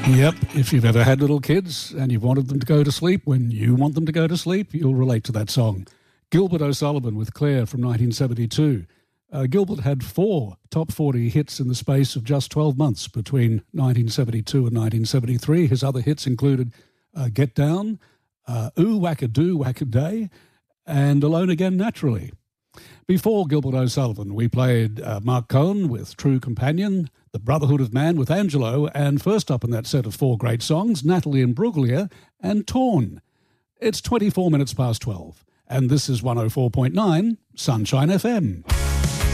Yep, if you've ever had little kids and you've wanted them to go to sleep when you want them to go to sleep, you'll relate to that song. Gilbert O'Sullivan with Claire from 1972. Gilbert had 4 top 40 hits in the space of just 12 months between 1972 and 1973. His other hits included Get Down, Ooh Wackadoo Wackaday, and Alone Again Naturally. Before Gilbert O'Sullivan, we played Mark Cohen with True Companion, The Brotherhood of Man with Angelo, and first up in that set of 4 great songs, Natalie Imbruglia and Torn. It's 24 minutes past 12, and this is 104.9 Sunshine FM.